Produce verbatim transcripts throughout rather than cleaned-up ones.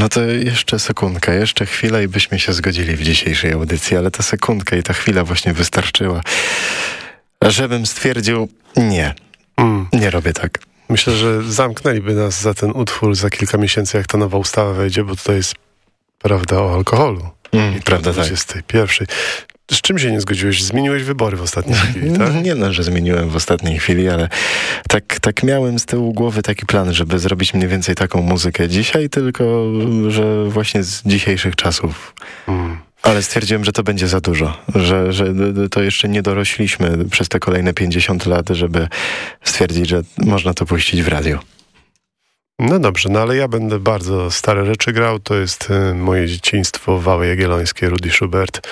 No to jeszcze sekundkę, jeszcze chwilę i byśmy się zgodzili w dzisiejszej audycji, ale ta sekundka i ta chwila właśnie wystarczyła, żebym stwierdził, nie, mm. nie robię tak. Myślę, że zamknęliby nas za ten utwór za kilka miesięcy, jak ta nowa ustawa wejdzie, bo tutaj jest prawda o alkoholu. Mm, I prawda, tak. dwudziestej pierwszej. Z czym się nie zgodziłeś? Zmieniłeś wybory w ostatniej chwili, tak? Nie no, że zmieniłem w ostatniej chwili, ale tak, tak miałem z tyłu głowy taki plan, żeby zrobić mniej więcej taką muzykę dzisiaj, tylko że właśnie z dzisiejszych czasów. Mm. Ale stwierdziłem, że to będzie za dużo, że, że to jeszcze nie dorośliśmy przez te kolejne pięćdziesiąt lat, żeby stwierdzić, że można to puścić w radiu. No dobrze, no ale ja będę bardzo stare rzeczy grał. To jest y, moje dzieciństwo, Wały Jagiellońskie, Rudy Schubert.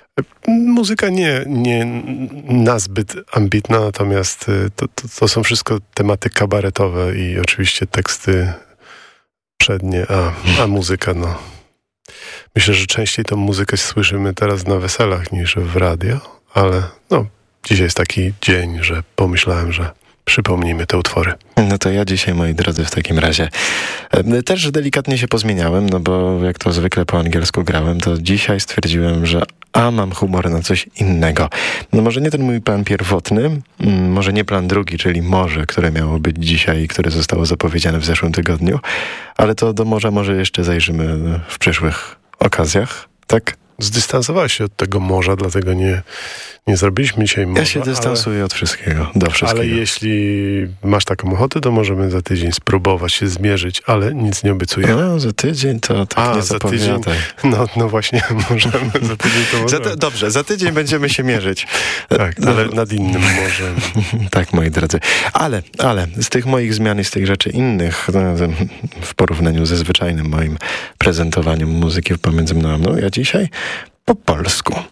Muzyka nie, nie nazbyt ambitna, natomiast y, to, to, to są wszystko tematy kabaretowe i oczywiście teksty przednie, a, a muzyka, no... Myślę, że częściej tą muzykę słyszymy teraz na weselach niż w radio, ale no, dzisiaj jest taki dzień, że pomyślałem, że przypomnijmy te utwory. No to ja dzisiaj, moi drodzy, w takim razie też delikatnie się pozmieniałem, no bo jak to zwykle po angielsku grałem, to dzisiaj stwierdziłem, że a mam humor na coś innego. No może nie ten mój plan pierwotny, może nie plan drugi, czyli morze, które miało być dzisiaj i które zostało zapowiedziane w zeszłym tygodniu, ale to do morza może jeszcze zajrzymy w przyszłych okazjach, tak? Zdystansowałeś się od tego morza, dlatego nie, nie zrobiliśmy dzisiaj morza. Ja się dystansuję ale, od wszystkiego, do wszystkiego. Ale jeśli masz taką ochotę, to możemy za tydzień spróbować się zmierzyć, ale nic nie obiecuję. No, za tydzień to tak A, nie za tydzień, no, no właśnie, możemy za tydzień to możemy. Za, dobrze, za tydzień będziemy się mierzyć. Tak, ale nad innym morzem. Tak, moi drodzy. Ale, ale z tych moich zmian i z tych rzeczy innych, w porównaniu ze zwyczajnym moim prezentowaniem muzyki pomiędzy mną a mną, ja dzisiaj po polsku.